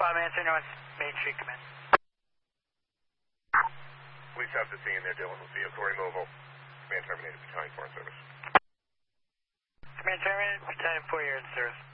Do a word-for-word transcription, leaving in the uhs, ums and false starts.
five answer North Main Street, come in. Police have the scene there dealing with vehicle removal. Command terminated, battalion four in service. Command terminated, battalion four, you're in service.